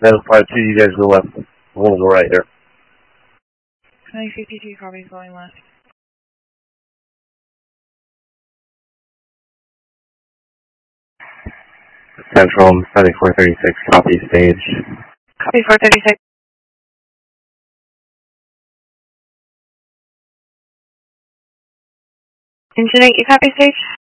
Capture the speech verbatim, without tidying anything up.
Metal five two, you guys go left. We'll go right here. nine fifty-two, copies going left. Central, seventy-four thirty-six, copy stage. Copy four thirty-six. Engine eight, you copy stage?